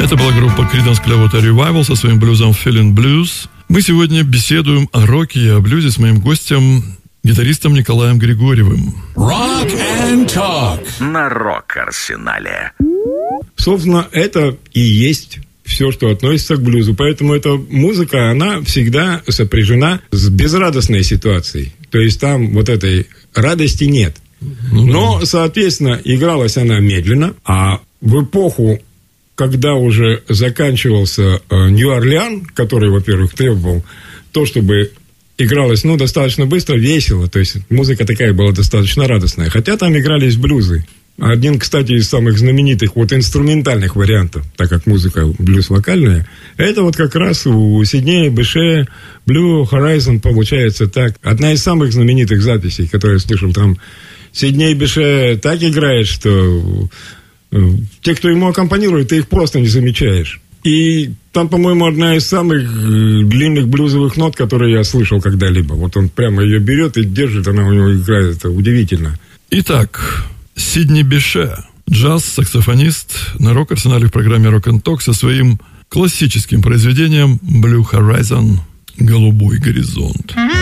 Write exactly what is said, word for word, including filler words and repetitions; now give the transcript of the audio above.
Это была группа Creedence Clearwater Revival со своим блюзом Feeling Blues. Мы сегодня беседуем о роке и о блюзе с моим гостем, гитаристом Николаем Григорьевым. Rock and Talk на Рок-Арсенале. Собственно, это и есть все, что относится к блюзу. Поэтому эта музыка, она всегда сопряжена с безрадостной ситуацией. То есть там вот этой радости нет. Но, соответственно, игралась она медленно, а в эпоху, когда уже заканчивался э, Нью-Орлеан, который, во-первых, требовал то, чтобы игралось, ну, достаточно быстро, весело, то есть музыка такая была достаточно радостная, хотя там игрались блюзы. Один, кстати, из самых знаменитых вот инструментальных вариантов, так как музыка блюз вокальная, это вот как раз у Сиднея Беше Blue Horizon получается так. Одна из самых знаменитых записей, которые я слышал, там Сидней Беше так играет, что те, кто ему аккомпанирует, ты их просто не замечаешь. И там, по-моему, одна из самых длинных блюзовых нот, которые я слышал когда-либо. Вот он прямо ее берет и держит, она у него играет. Это удивительно. Итак, Сидни Беше, джаз-саксофонист на Рок-Арсенале в программе Rock and Talk со своим классическим произведением Blue Horizon, голубой горизонт.